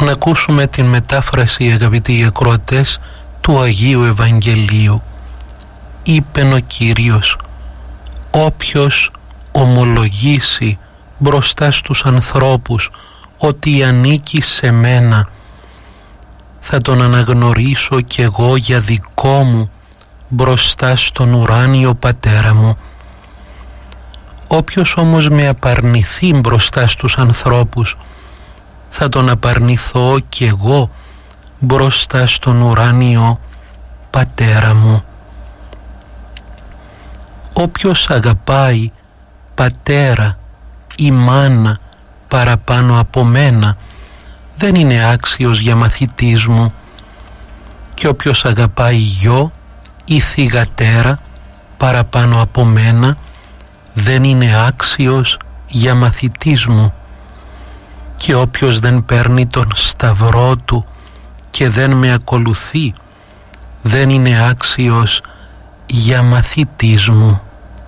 Να ακούσουμε την μετάφραση, αγαπητοί ακροατές, του Αγίου Ευαγγελίου. Είπεν ο Κύριος: όποιος ομολογήσει μπροστά στους ανθρώπους ότι ανήκει σε μένα, θα τον αναγνωρίσω κι εγώ για δικό μου μπροστά στον ουράνιο Πατέρα μου. Όποιος όμως με απαρνηθεί μπροστά στους ανθρώπους, θα τον απαρνηθώ κι εγώ μπροστά στον ουράνιο Πατέρα μου. Όποιος αγαπάει πατέρα ή μάνα παραπάνω από μένα, δεν είναι άξιος για μαθητής μου. Και όποιος αγαπάει γιο ή θυγατέρα παραπάνω από μένα, δεν είναι άξιος για μαθητής μου. Και όποιος δεν παίρνει τον σταυρό του και δεν με ακολουθεί, δεν είναι άξιος για μαθητής μου.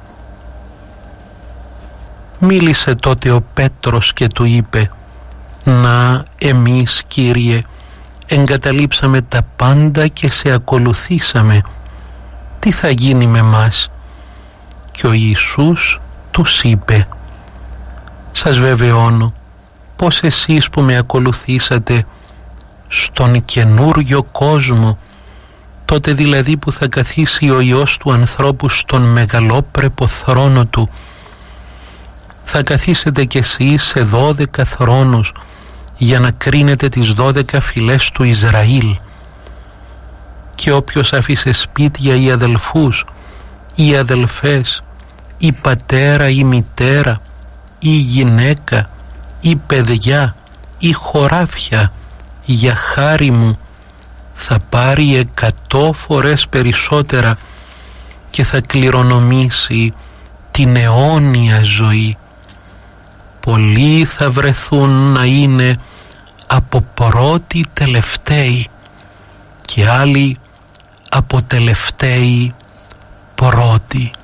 Μίλησε τότε ο Πέτρος και του είπε: να, εμείς, Κύριε, εγκαταλείψαμε τα πάντα και σε ακολουθήσαμε. Τι θα γίνει με μας? Και ο Ιησούς τους είπε: σας βεβαιώνω πως εσείς που με ακολουθήσατε στον καινούριο κόσμο, τότε δηλαδή που θα καθίσει ο Υιός του ανθρώπου στον μεγαλόπρεπο θρόνο του, θα καθίσετε κι εσείς σε 12 θρόνους για να κρίνετε τις 12 φυλές του Ισραήλ. Και όποιος άφησε σπίτια ή αδελφούς ή αδελφές ή πατέρα ή μητέρα ή γυναίκα ή παιδιά ή χωράφια για χάρη μου, θα πάρει 100 φορές περισσότερα και θα κληρονομήσει την αιώνια ζωή. Πολλοί θα βρεθούν να είναι από πρώτοι τελευταίοι και άλλοι από τελευταίοι πρώτοι.